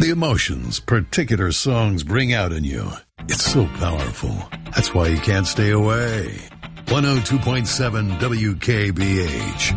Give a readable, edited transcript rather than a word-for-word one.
The emotions particular songs bring out in you. It's so powerful. That's why you can't stay away. 102.7 WKBH.